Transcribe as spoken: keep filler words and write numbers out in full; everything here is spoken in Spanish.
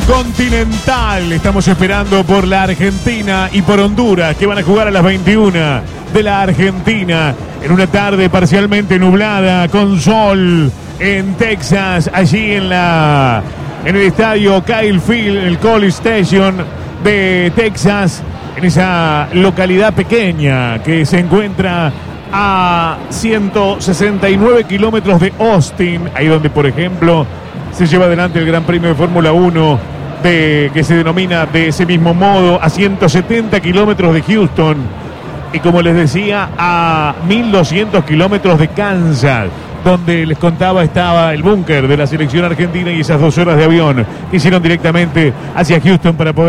Continental. Estamos esperando por la Argentina y por Honduras, que van a jugar a las veintiuna de la Argentina, en una tarde parcialmente nublada, con sol en Texas, allí en la en el estadio Kyle Field, el College Station de Texas, en esa localidad pequeña que se encuentra a ciento sesenta y nueve kilómetros de Austin, ahí donde, por ejemplo, se lleva adelante el Gran Premio de Fórmula uno, de, que se denomina de ese mismo modo, a ciento setenta kilómetros de Houston, y como les decía, a mil doscientos kilómetros de Kansas, donde les contaba estaba el búnker de la selección argentina, y esas dos horas de avión que hicieron directamente hacia Houston para poder